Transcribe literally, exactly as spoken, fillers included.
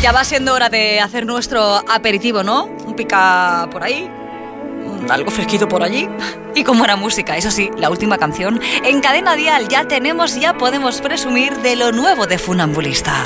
Ya va siendo hora de hacer nuestro aperitivo, ¿no? Un pica por ahí, algo fresquito por allí y con buena música. Eso sí, la última canción en Cadena Dial. Ya tenemos, ya podemos presumir de lo nuevo de Funambulista.